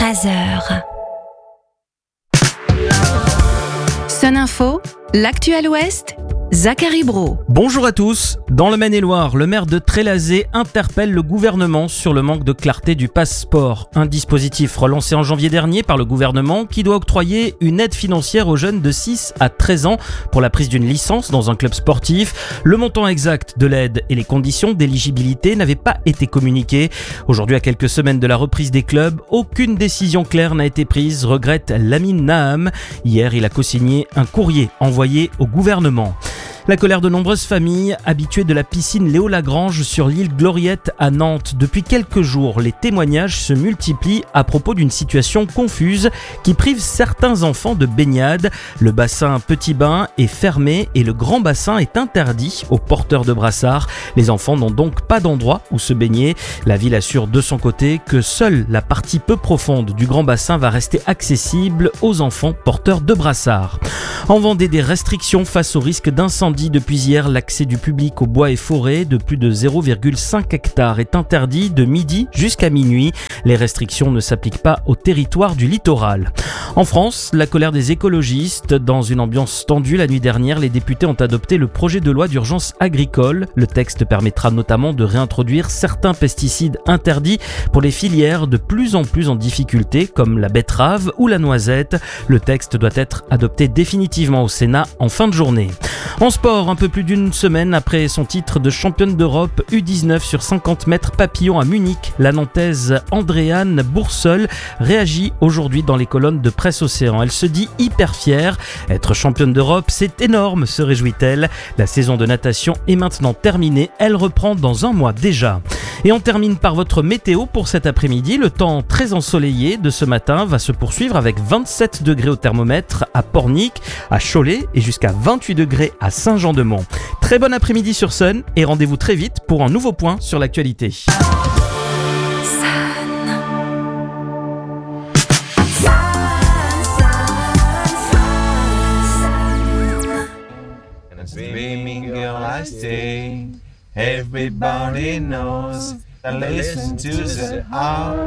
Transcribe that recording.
13h. Sun Info, l'actu à l'Ouest, Zachary Brault. Bonjour à tous. Dans le Maine-et-Loire, le maire de Trélazé interpelle le gouvernement sur le manque de clarté du passeport. Un dispositif relancé en janvier dernier par le gouvernement qui doit octroyer une aide financière aux jeunes de 6 à 13 ans pour la prise d'une licence dans un club sportif. Le montant exact de l'aide et les conditions d'éligibilité n'avaient pas été communiqués. Aujourd'hui, à quelques semaines de la reprise des clubs, aucune décision claire n'a été prise, regrette Lamine Naham. Hier, il a co-signé un courrier envoyé au gouvernement. La colère de nombreuses familles habituées de la piscine Léo Lagrange sur l'île Gloriette à Nantes. Depuis quelques jours, les témoignages se multiplient à propos d'une situation confuse qui prive certains enfants de baignade. Le bassin Petit Bain est fermé et le grand bassin est interdit aux porteurs de brassards. Les enfants n'ont donc pas d'endroit où se baigner. La ville assure de son côté que seule la partie peu profonde du grand bassin va rester accessible aux enfants porteurs de brassards. En Vendée, des restrictions face au risque d'incendie. Depuis hier, l'accès du public aux bois et forêts de plus de 0,5 hectares est interdit de midi jusqu'à minuit. Les restrictions ne s'appliquent pas au territoire du littoral. En France, la colère des écologistes. Dans une ambiance tendue la nuit dernière, les députés ont adopté le projet de loi d'urgence agricole. Le texte permettra notamment de réintroduire certains pesticides interdits pour les filières de plus en plus en difficulté, comme la betterave ou la noisette. Le texte doit être adopté définitivement au Sénat en fin de journée. En sport, un peu plus d'une semaine après son titre de championne d'Europe U19 sur 50 mètres papillon à Munich, la Nantaise Andréane Boursol réagit aujourd'hui dans les colonnes de Presse Océan. Elle se dit hyper fière. Être championne d'Europe, c'est énorme, se réjouit-elle. La saison de natation est maintenant terminée. Elle reprend dans un mois déjà. Et on termine par votre météo pour cet après-midi. Le temps très ensoleillé de ce matin va se poursuivre avec 27 degrés au thermomètre à Pornic, à Cholet et jusqu'à 28 degrés à Saint-Jean-de-Mont. Très bon après-midi sur Sun et rendez-vous très vite pour un nouveau point sur l'actualité. Dreaming girl, I stay. Everybody knows. I listen to the heart.